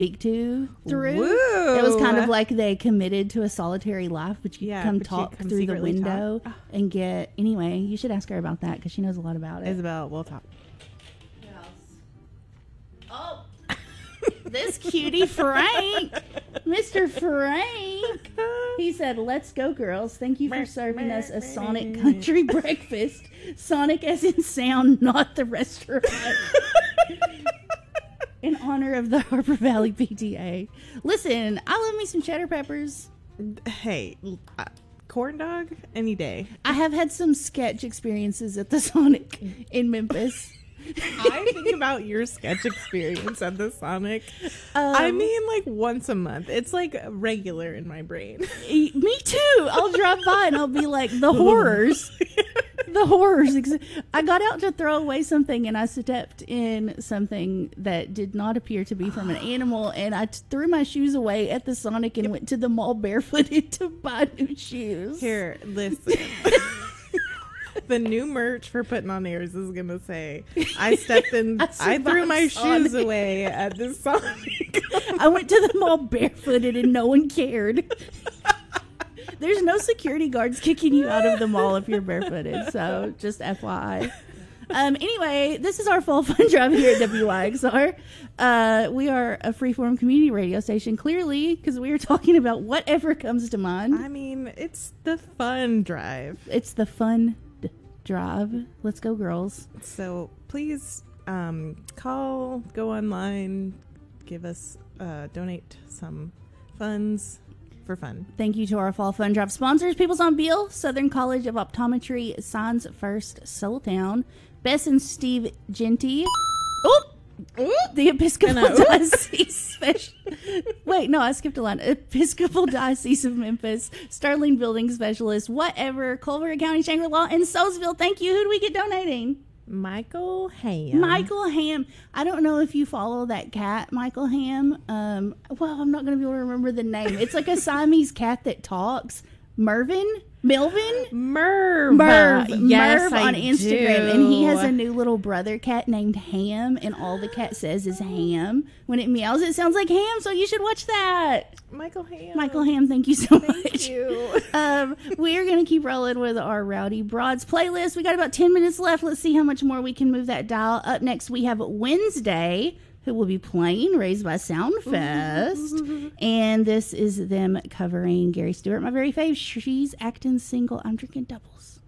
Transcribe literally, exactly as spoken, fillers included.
speak to through. Woo. It was kind of like they committed to a solitary life, but you Yeah, come but you talk come through the secretly window talk. and get. Anyway, you should ask her about that because she knows a lot about it. Isabel, we'll talk. Oh, this cutie Frank, Mister Frank. He said, "Let's go, girls. Thank you for serving us a Sonic country breakfast. Sonic as in sound, not the restaurant." In honor of the Harbor Valley P T A. Listen, I love me some cheddar peppers. Hey, uh, corn dog any day. I have had some sketch experiences at the Sonic in Memphis. I think about your sketch experience at the Sonic. Um, I mean, like once a month. It's like regular in my brain. Me too. I'll drive by and I'll be like, the horrors. The horrors. I got out to throw away something and I stepped in something that did not appear to be from an animal, and I t- threw my shoes away at the Sonic and went to the mall barefooted to buy new shoes. Here, listen. The new merch for Putting on Airs is gonna say, I stepped in, I, I threw my Sonic. shoes away at the Sonic. I went to the mall barefooted and no one cared. There's no security guards kicking you out of the mall if you're barefooted, so just F Y I. Um, anyway, this is our fall fun drive here at W Y X R. Uh, we are a freeform community radio station, clearly, because we are talking about whatever comes to mind. I mean, it's the fun drive. It's the fun d- drive. Let's go, girls. So please um, call, go online, give us, uh, donate some funds for fun. Thank you to our fall fun drive sponsors: Peoples on Beale, Southern College of Optometry, Signs First, Soultown, Bess and Steve Genty. Oh, the Episcopal Diocese Special. Wait, no, I skipped a line. Episcopal Diocese of Memphis, Sterling Building Specialist, whatever, Culver County, Shangri-La, and Soulsville. Thank you. Who do we get donating? Michael Ham. Michael Ham. I don't know if you follow that cat, Michael Ham. Um, well, I'm not going to be able to remember the name. It's like a Siamese cat that talks. Mervin? Melvin? Merv. Merv. Yes, Merv I on Instagram. do. And he has a new little brother cat named Ham, and all the cat says is ham. When it meows, it sounds like ham, so you should watch that. Michael Ham. Michael Ham, thank you so Thank much. you. Um, we are going to keep rolling with our Rowdy Broads playlist. We got about ten minutes left. Let's see how much more we can move that dial. Up next, we have Wednesday, who will be playing Raised by Soundfest. And this is them covering Gary Stewart, my very fave. She's acting single. I'm drinking doubles.